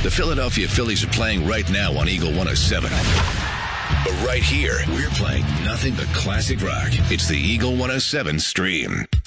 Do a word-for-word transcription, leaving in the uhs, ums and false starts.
The Philadelphia Phillies are playing right now on Eagle one oh seven. But right here, we're playing nothing but classic rock. It's the Eagle one oh seven stream.